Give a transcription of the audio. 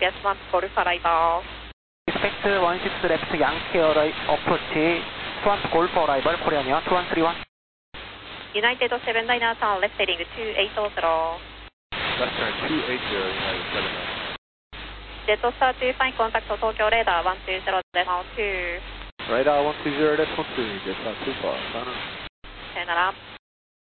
previous one, Golf arrival. Expect 16 left Yankee approach, Swamp Golf arrival, Korean 2131. United 79 turn left heading 2800. Left turn 280, United 79. Jetstar to find contact Tokyo radar 120.2. Radar 120.2, just not too far. Final. Turn around.